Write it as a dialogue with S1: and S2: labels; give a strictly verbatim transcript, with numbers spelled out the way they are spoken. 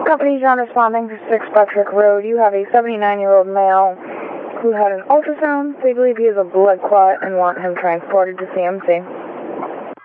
S1: Company John responding to six Buttrick Road. You have a seventy-nine-year-old male who had an ultrasound. They believe he has a blood clot and want him transported to C M C.